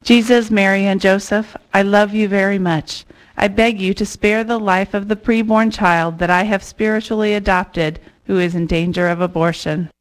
Jesus, Mary, and Joseph, I love you very much. I beg you to spare the life of the preborn child that I have spiritually adopted who is in danger of abortion.